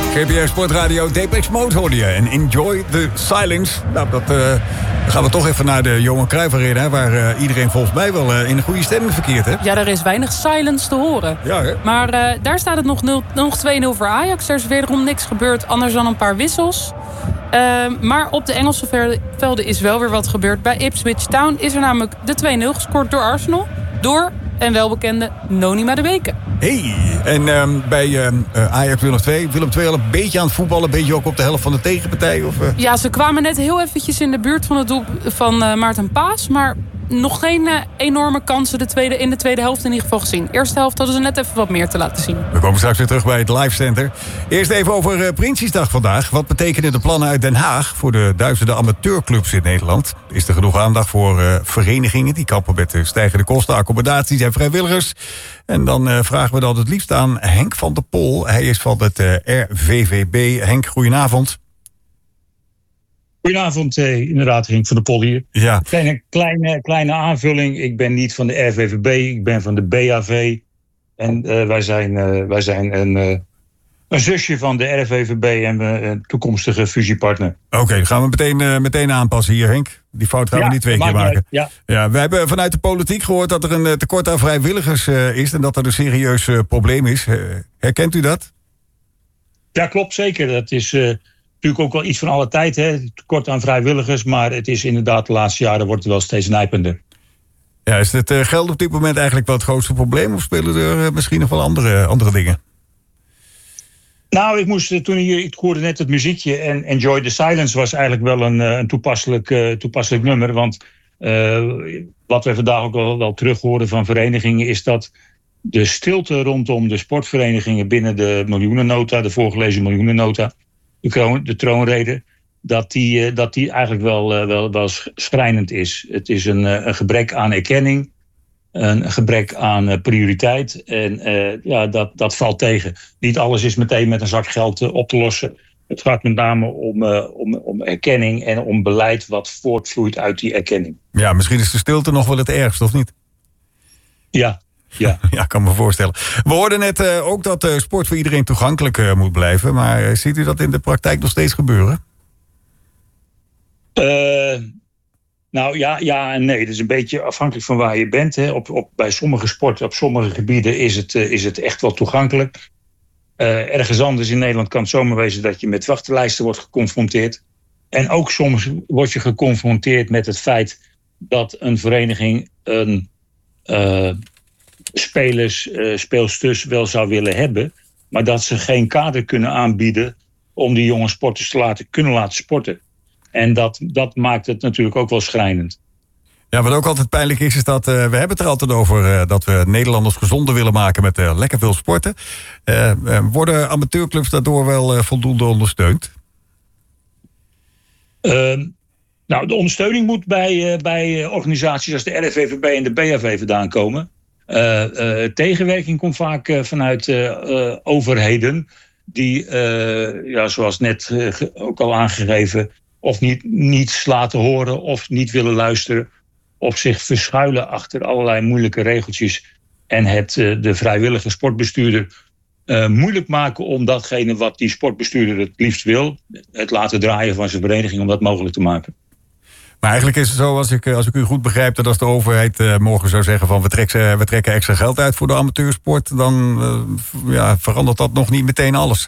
GPR Sportradio, Depex Mode hoorde je. En Enjoy the Silence. Nou, dan gaan we toch even naar de Johan Cruijff Arena, waar iedereen volgens mij wel in een goede stemming verkeert, hè? Ja, er is weinig silence te horen. Ja, hè? Maar daar staat het nog 2-0 voor Ajax. Er is wederom niks gebeurd, anders dan een paar wissels. Maar op de Engelse velden is wel weer wat gebeurd. Bij Ipswich Town is er namelijk de 2-0 gescoord door Arsenal. Door een welbekende Noni Madueke. Hey, en bij Ajax Willem II. Willem II al een beetje aan het voetballen. Een beetje ook op de helft van de tegenpartij? Of, Ja, ze kwamen net heel eventjes in de buurt van het doel van Maarten Paas. Maar nog geen enorme kansen in de tweede helft in ieder geval gezien. Eerste helft hadden ze net even wat meer te laten zien. We komen straks weer terug bij het Live Center. Eerst even over Prinsjesdag vandaag. Wat betekenen de plannen uit Den Haag voor de duizenden amateurclubs in Nederland? Is er genoeg aandacht voor verenigingen die kampen met stijgende kosten, accommodaties en vrijwilligers? En dan vragen we dat het liefst aan Henk van der Pol. Hij is van het RVVB. Henk, goedenavond. Goedenavond, inderdaad, Henk van der Pol hier. Ja. Kleine aanvulling. Ik ben niet van de RVVB, ik ben van de BAV. En wij zijn een zusje van de RVVB en een toekomstige fusiepartner. Oké, dan gaan we meteen aanpassen hier, Henk. Die fout gaan we niet twee keer maken. Ja, we hebben vanuit de politiek gehoord dat er een tekort aan vrijwilligers is en dat er een serieus probleem is. Herkent u dat? Ja, klopt, zeker. Dat is natuurlijk ook wel iets van alle tijd, hè? Tekort aan vrijwilligers, maar het is inderdaad de laatste jaren wordt het wel steeds nijpender. Ja, is het geld op dit moment eigenlijk wel het grootste probleem of spelen er misschien nog wel andere dingen? Nou, ik hoorde net het muziekje en Enjoy the Silence was eigenlijk wel een toepasselijk nummer. Want wat we vandaag ook wel terug horen van verenigingen is dat de stilte rondom de sportverenigingen binnen de miljoenennota, de voorgelezen miljoenennota, de troonrede, dat die eigenlijk wel schrijnend is. Het is een gebrek aan erkenning, een gebrek aan prioriteit en dat valt tegen. Niet alles is meteen met een zak geld op te lossen. Het gaat met name om erkenning en om beleid wat voortvloeit uit die erkenning. Ja, misschien is de stilte nog wel het ergst, of niet? Ja. Ja, kan me voorstellen. We hoorden net ook dat sport voor iedereen toegankelijk moet blijven. Maar ziet u dat in de praktijk nog steeds gebeuren? Nou ja en nee. Het is een beetje afhankelijk van waar je bent. Hè. Bij sommige sporten, op sommige gebieden is het echt wel toegankelijk. Ergens anders in Nederland kan het zomaar wezen dat je met wachtenlijsten wordt geconfronteerd. En ook soms word je geconfronteerd met het feit dat een vereniging een speelsters wel zou willen hebben, maar dat ze geen kader kunnen aanbieden om die jonge sporters te kunnen laten sporten. En dat maakt het natuurlijk ook wel schrijnend. Ja, wat ook altijd pijnlijk is dat we hebben het er altijd over dat we Nederlanders gezonder willen maken met lekker veel sporten. Worden amateurclubs daardoor wel voldoende ondersteund? Nou, de ondersteuning moet bij organisaties als de RVVB en de BAV vandaan komen. Tegenwerking komt vaak vanuit overheden die, zoals net ook al aangegeven, of niets laten horen of niet willen luisteren, of zich verschuilen achter allerlei moeilijke regeltjes en de vrijwillige sportbestuurder moeilijk maken om datgene wat die sportbestuurder het liefst wil, het laten draaien van zijn vereniging om dat mogelijk te maken. Maar eigenlijk is het zo, als ik u goed begrijp, dat als de overheid morgen zou zeggen van we trekken extra geld uit voor de amateursport, dan verandert dat nog niet meteen alles.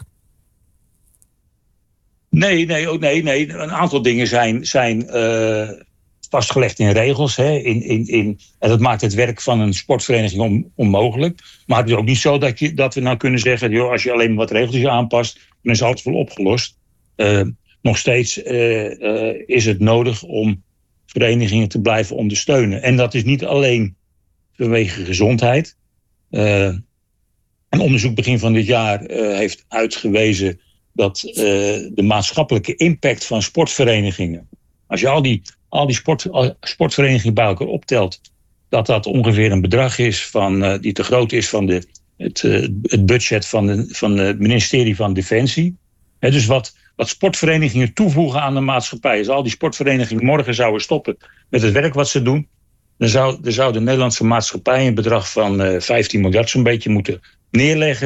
Nee. Een aantal dingen zijn vastgelegd in regels. Hè. En dat maakt het werk van een sportvereniging onmogelijk. Maar het is ook niet zo dat we nou kunnen zeggen, joh, als je alleen maar wat regeltjes aanpast, dan is alles wel opgelost. Nog steeds is het nodig om verenigingen te blijven ondersteunen. En dat is niet alleen vanwege gezondheid. Een onderzoek begin van dit jaar heeft uitgewezen dat de maatschappelijke impact van sportverenigingen, als je al die sportverenigingen bij elkaar optelt, dat ongeveer een bedrag is die te groot is van het budget van het ministerie van Defensie. Dus wat sportverenigingen toevoegen aan de maatschappij. Als al die sportverenigingen morgen zouden stoppen met het werk wat ze doen, dan zou de Nederlandse maatschappij een bedrag van 15 miljard zo'n beetje moeten neerleggen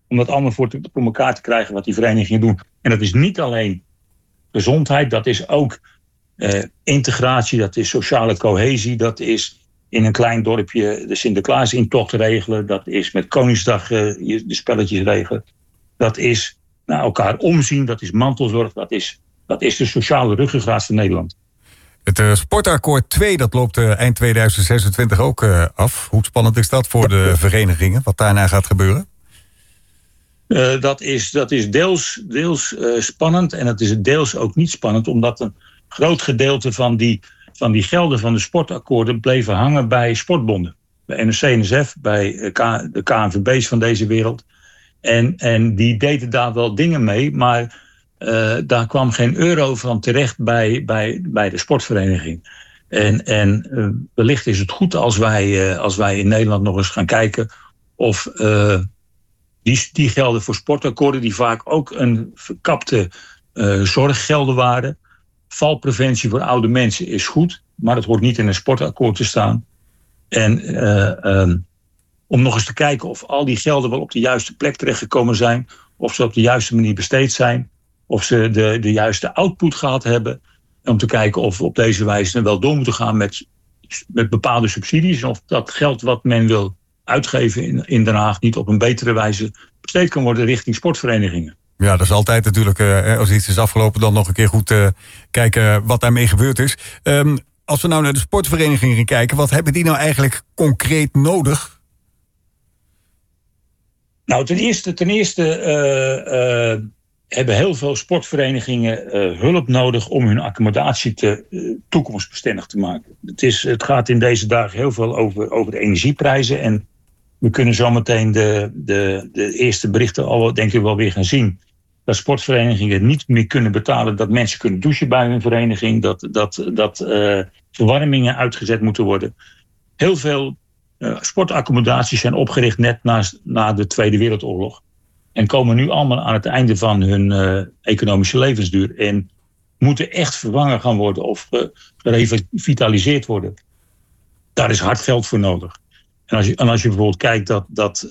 om dat allemaal voor elkaar te krijgen wat die verenigingen doen. En dat is niet alleen gezondheid, dat is ook integratie, dat is sociale cohesie, dat is in een klein dorpje de Sinterklaas-intocht regelen, dat is met Koningsdag de spelletjes regelen, dat is naar elkaar omzien, dat is mantelzorg, dat is de sociale ruggengraat van Nederland. Het sportakkoord 2, dat loopt eind 2026 ook af. Hoe spannend is dat voor de verenigingen, wat daarna gaat gebeuren? Dat is deels spannend en dat is deels ook niet spannend, omdat een groot gedeelte van die gelden van de sportakkoorden bleven hangen bij sportbonden. Bij NOC-NSF, bij de KNVB's van deze wereld. En die deden daar wel dingen mee, maar daar kwam geen euro van terecht bij de sportvereniging. En wellicht is het goed als wij in Nederland nog eens gaan kijken of die gelden voor sportakkoorden, die vaak ook een verkapte zorggelden waren. Valpreventie voor oude mensen is goed, maar dat hoort niet in een sportakkoord te staan. En om nog eens te kijken of al die gelden wel op de juiste plek terechtgekomen zijn, of ze op de juiste manier besteed zijn, of ze de juiste output gehad hebben. En om te kijken of we op deze wijze wel door moeten gaan met bepaalde subsidies. Of dat geld wat men wil uitgeven in Den Haag niet op een betere wijze besteed kan worden richting sportverenigingen. Ja, dat is altijd natuurlijk, als iets is afgelopen, dan nog een keer goed kijken wat daarmee gebeurd is. Als we nou naar de sportverenigingen kijken, wat hebben die nou eigenlijk concreet nodig? Nou, ten eerste hebben heel veel sportverenigingen hulp nodig om hun accommodatie toekomstbestendig te maken. Het gaat in deze dagen heel veel over de energieprijzen. En we kunnen zometeen de eerste berichten al denk ik wel weer gaan zien. Dat sportverenigingen niet meer kunnen betalen dat mensen kunnen douchen bij hun vereniging. Dat verwarmingen uitgezet moeten worden. Heel veel sportaccommodaties zijn opgericht net na de Tweede Wereldoorlog. En komen nu allemaal aan het einde van hun economische levensduur. En moeten echt vervangen gaan worden of gerevitaliseerd worden. Daar is hard geld voor nodig. En als je bijvoorbeeld kijkt dat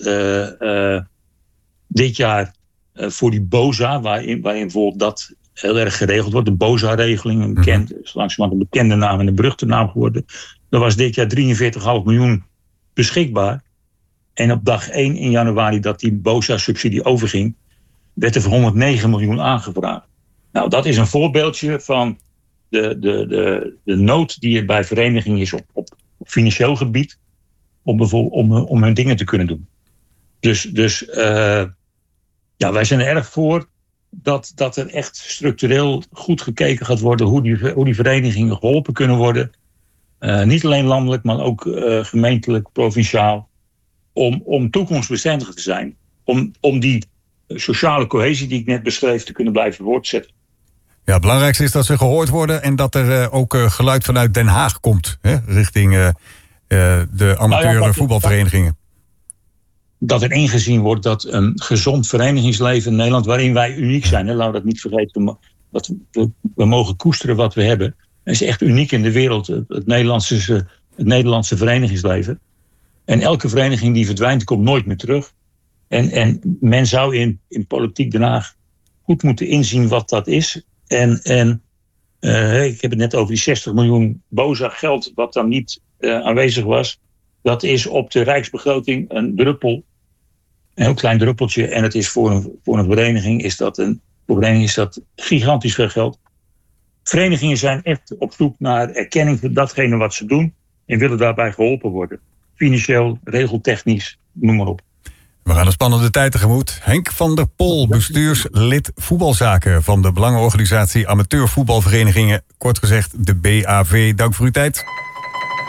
dit jaar voor die BOZA, waarin bijvoorbeeld dat heel erg geregeld wordt, de BOZA-regeling, is langzamerhand een bekende naam en een beruchte naam geworden. Er was dit jaar 43,5 miljoen beschikbaar. En op dag 1 in januari dat die BOZA-subsidie overging, werd er voor 109 miljoen aangevraagd. Nou, dat is een voorbeeldje van de nood die er bij verenigingen is op financieel gebied, om hun dingen te kunnen doen. Dus wij zijn er erg voor dat er echt structureel goed gekeken gaat worden hoe die verenigingen geholpen kunnen worden. Niet alleen landelijk, maar ook gemeentelijk, provinciaal. Om toekomstbestendig te zijn. Om die sociale cohesie die ik net beschreef te kunnen blijven voortzetten. Ja, het belangrijkste is dat ze gehoord worden en dat er ook geluid vanuit Den Haag komt, richting de amateur voetbalverenigingen. Dat er ingezien wordt dat een gezond verenigingsleven in Nederland, waarin wij uniek zijn, laten we dat niet vergeten, dat we mogen koesteren wat we hebben. Het is echt uniek in de wereld, het Nederlandse verenigingsleven. En elke vereniging die verdwijnt, komt nooit meer terug. En men zou in politiek Den Haag goed moeten inzien wat dat is. En ik heb het net over die 60 miljoen BOZA geld wat dan niet aanwezig was. Dat is op de rijksbegroting een druppel. Een heel klein druppeltje. En het is voor een vereniging is dat gigantisch veel geld. Verenigingen zijn echt op zoek naar erkenning van datgene wat ze doen. En willen daarbij geholpen worden. Financieel, regeltechnisch, noem maar op. We gaan een spannende tijd tegemoet. Henk van der Pol, bestuurslid voetbalzaken van de belangenorganisatie Amateurvoetbalverenigingen. Kort gezegd de BAV. Dank voor uw tijd.